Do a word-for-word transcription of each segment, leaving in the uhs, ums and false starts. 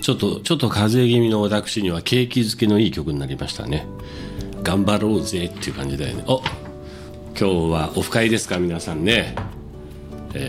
ちょっとちょっと風邪気味の私には景気づけのいい曲になりましたね。頑張ろうぜっていう感じだよね。お、今日はオフ会ですか皆さんね。え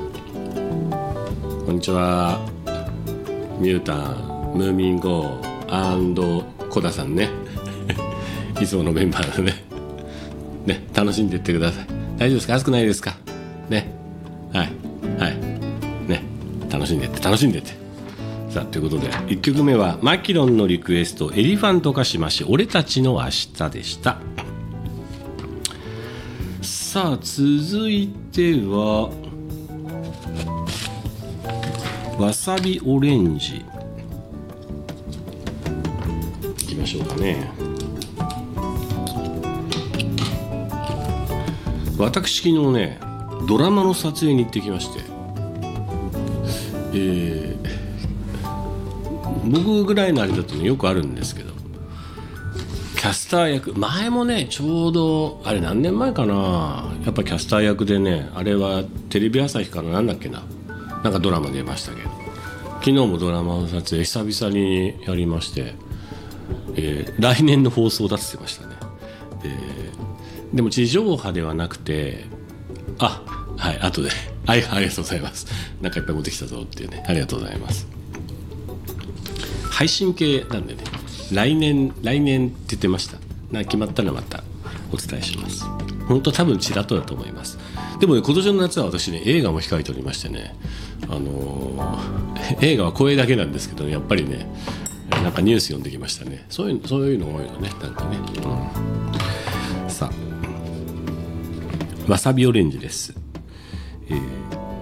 ー、こんにちは。ミュータン、ムーミンゴー&コダさんね。いつものメンバーでね。ね、楽しんでいってください。大丈夫ですか？暑くないですか？ね。はいはいね、楽しんでいって楽しんでいって。さあということでいっきょくめはマキロンのリクエスト、エリファントカシマシ俺たちの明日でした。さあ続いてはわさびオレンジいきましょうかね。私昨日ねドラマの撮影に行ってきまして、えー僕ぐらいのあれだとねよくあるんですけど、キャスター役前もねちょうどあれ何年前かな、やっぱキャスター役でね、あれはテレビ朝日からなんだっけな、なんかドラマ出ましたけど、昨日もドラマの撮影久々にやりまして、えー、来年の放送だって言ってましたね。えー、でも地上波ではなくて、あはい後ではい、ありがとうございます。なんかいっぱい持ってきたぞっていうね、ありがとうございます。配信系なんでね、来年来年って言ってました。なんか決まったらまたお伝えします。本当多分ちらっとだと思います。でもね今年の夏は私ね映画も控えておりましてね、あのー、映画は声だけなんですけど、ね、やっぱりねなんかニュース読んできましたね。そういうそういうの多いのね、なんかね、うん、さあわさびオレンジです。えー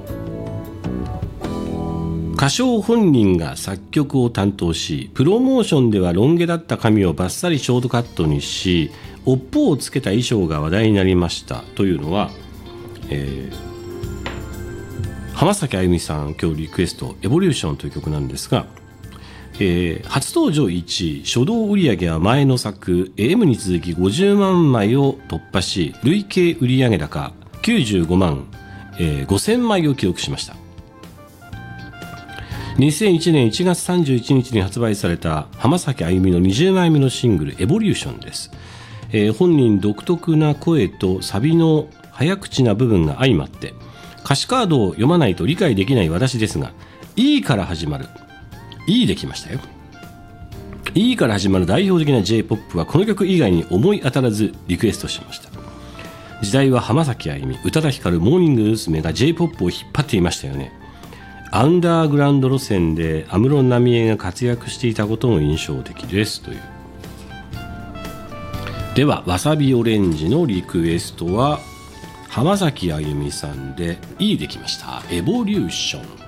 歌唱本人が作曲を担当し、プロモーションではロン毛だった髪をバッサリショートカットにし、尾っぽをつけた衣装が話題になりましたというのは、えー、浜崎あゆみさん今日リクエストエボリューションという曲なんですが、えー、初登場いちい、初動売上は前の作 エム に続きごじゅうまんまいを突破し、累計売上高きゅうじゅうごまんごせんまいを記録しました。にせんいちねんいちがつさんじゅういちにちに発売された浜崎あゆみのにじゅうまいめのシングルエボリューションです。えー、本人独特な声とサビの早口な部分が相まって、歌詞カードを読まないと理解できない私ですが、E から始まる E できましたよ。 E から始まる代表的な J-ポップ はこの曲以外に思い当たらずリクエストしました。時代は浜崎あゆみ、宇多田ヒカル、モーニング娘。が J-ポップ を引っ張っていましたよね。アンダーグラウンド路線で安室奈美恵が活躍していたことも印象的ですという。ではわさびオレンジのリクエストは浜崎あゆみさんで E できました。エボリューション。